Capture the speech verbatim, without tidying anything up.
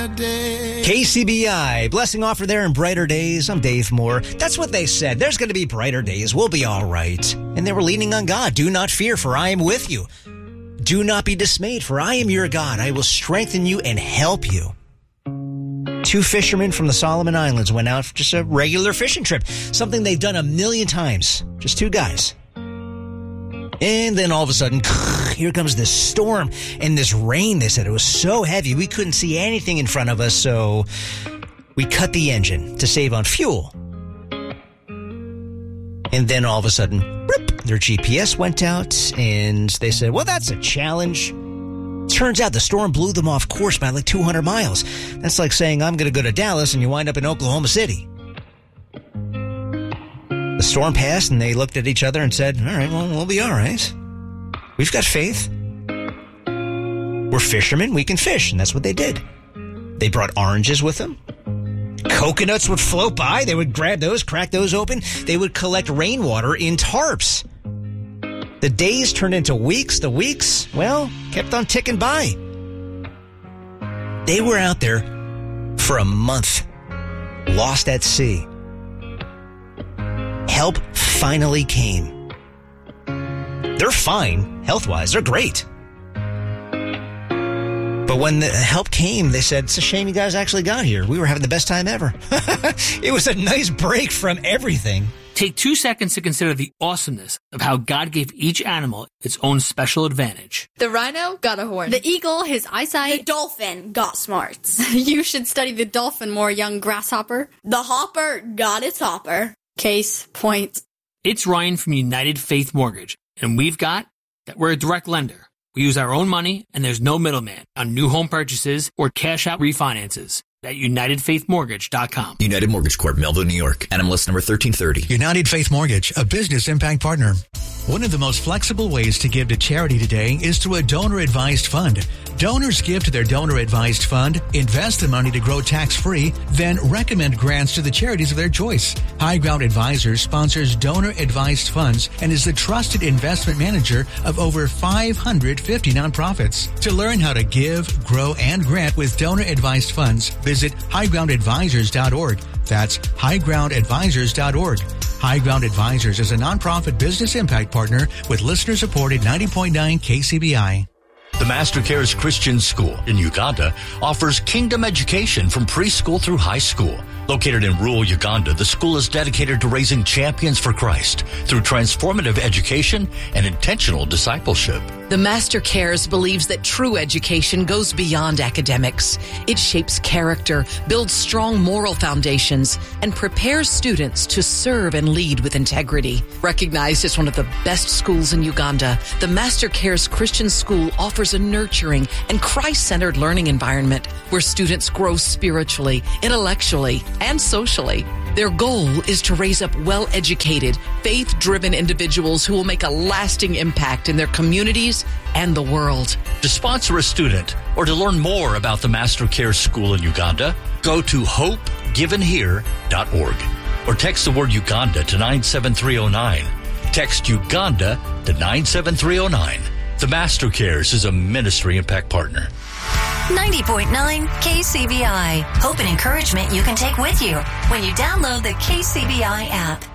bad day. K C B I, blessing offer there in brighter days. I'm Dave Moore. That's what they said. There's going to be brighter days. We'll be all right. And they were leaning on God. Do not fear, for I am with you. Do not be dismayed, for I am your God. I will strengthen you and help you. Two fishermen from the Solomon Islands went out for just a regular fishing trip. Something they've done a million times. Just two guys. And then all of a sudden, here comes this storm and this rain. They said it was so heavy we couldn't see anything in front of us, so we cut the engine to save on fuel. And then all of a sudden, bloop, their G P S went out, and they said, well, that's a challenge. Turns out the storm blew them off course by like two hundred miles. That's like saying, I'm going to go to Dallas, and you wind up in Oklahoma City. The storm passed, and they looked at each other and said, all right, well, we'll be all right. We've got faith. We're fishermen. We can fish. And that's what they did. They brought oranges with them. Coconuts would float by. They would grab those, crack those open. They would collect rainwater in tarps. The days turned into weeks. The weeks, well, kept on ticking by. They were out there for a month, lost at sea. Help finally came. They're fine, health-wise. They're great. But when the help came, they said, it's a shame you guys actually got here. We were having the best time ever. It was a nice break from everything. Take two seconds to consider the awesomeness of how God gave each animal its own special advantage. The rhino got a horn. The eagle, his eyesight. The dolphin got smarts. You should study the dolphin more, young grasshopper. The hopper got its hopper. Case point. It's Ryan from United Faith Mortgage, and we've got that we're a direct lender. We use our own money, and there's no middleman on new home purchases or cash-out refinances at united faith mortgage dot com. United Mortgage Corp, Melville, New York. N M L S number thirteen thirty. United Faith Mortgage, a business impact partner. One of the most flexible ways to give to charity today is through a donor-advised fund. Donors give to their donor-advised fund, invest the money to grow tax-free, then recommend grants to the charities of their choice. High Ground Advisors sponsors donor-advised funds and is the trusted investment manager of over five hundred fifty nonprofits. To learn how to give, grow, and grant with donor-advised funds, visit high ground advisors dot org. That's high ground advisors dot org. High Ground Advisors is a nonprofit business impact partner with listener-supported ninety point nine K C B I. The Master Cares Christian School in Uganda offers kingdom education from preschool through high school. Located in rural Uganda, the school is dedicated to raising champions for Christ through transformative education and intentional discipleship. The Master Cares believes that true education goes beyond academics. It shapes character, builds strong moral foundations, and prepares students to serve and lead with integrity. Recognized as one of the best schools in Uganda, the Master Cares Christian School offers a nurturing and Christ-centered learning environment where students grow spiritually, intellectually, and socially. Their goal is to raise up well-educated, faith-driven individuals who will make a lasting impact in their communities and the world. To sponsor a student or to learn more about the Master Cares School in Uganda, go to hope given here dot org or text the word Uganda to nine seven three oh nine. Text Uganda to nine seven three oh nine. The Master Cares is a ministry impact partner. ninety point nine K C B I. Hope and encouragement you can take with you when you download the K C B I app.